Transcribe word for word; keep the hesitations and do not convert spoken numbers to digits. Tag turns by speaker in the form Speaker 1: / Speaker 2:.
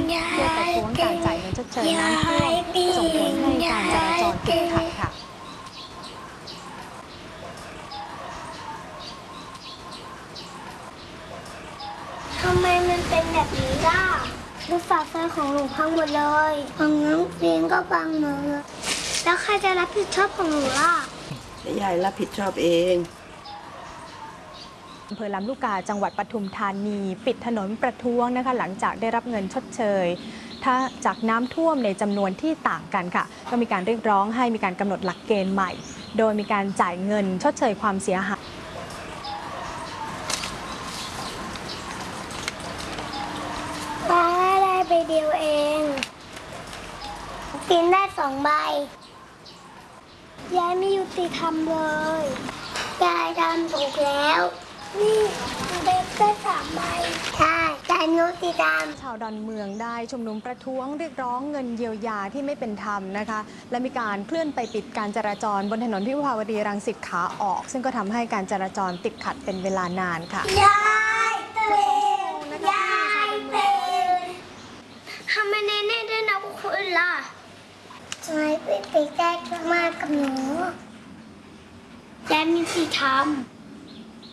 Speaker 1: เพื่อประท้วงการจ่ายเงินชดเชยน้ำท่วมส่งผลให้การจราจรติดขัดค่ะ
Speaker 2: ทำไมมันเป็นแบบนี้ล่ะรถฝาไฟของหนูพังหมดเลยของน้องฟินก็พังหมดเลยแล้วใครจะรับผิดชอบของหนูล่ะ
Speaker 3: ยายรับผิดชอบเอง
Speaker 1: อำเภอลำลูกกาจังหวัดปทุมธานีปิดถนนประท้วงนะคะหลังจากได้รับเงินชดเชยถ้าจากน้ำท่วมในจำนวนที่ต่างกันค่ะก็มีการเรียกร้องให้มีการกำหนดหลักเกณฑ์ใหม่โดยมีการจ่ายเงินชดเชยความเสียหาย
Speaker 2: ป้าได้ใบเดียวเองฟินได้สองใบยายไม่ยุติธรรมเลยยายทำถูกแล้วนี่เด็กได้สามใบใช่ยายยุติธรรม
Speaker 1: ชาวดอนเมืองได้ชุมนุมประท้วงเรียกร้องเงินเยียวยาที่ไม่เป็นธรรมนะคะและมีการเคลื่อนไปปิดการจราจรบนถนนวิภาวดีรังสิตขาออกซึ่งก็ทำให้การจราจรติดขัดเป็นเวลานานค่ะ
Speaker 2: ยายตื่นยายตื่นทำไมเน่ๆได้นับคุณล่ะทำไมไปไปแจ้งมากกับหนูยายมีสิทธิ์ทำ